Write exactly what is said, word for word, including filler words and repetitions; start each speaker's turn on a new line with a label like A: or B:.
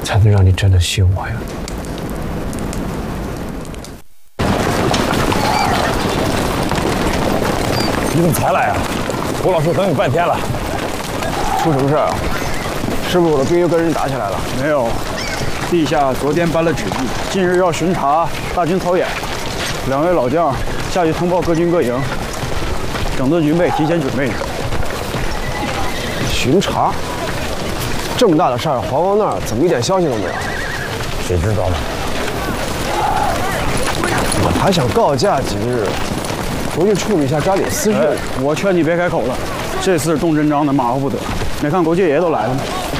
A: 才能让你真的信我呀？
B: 你怎么才来啊？胡老师等你半天了。
C: 出什么事啊？是不是我的兵又跟人打起来了？
D: 没有，陛下昨天颁了旨意，近日要巡查大军操演。两位老将下去通报各军各营，整顿军备，提前准备。
C: 巡查？这么大的事儿，皇王那儿怎么一点消息都没有？
B: 谁知道呢？
C: 我还想告假几日，回去处理一下家里私事。
D: 哎，我劝你别开口了，这事动真章的，马虎不得。没看国舅爷都来了吗？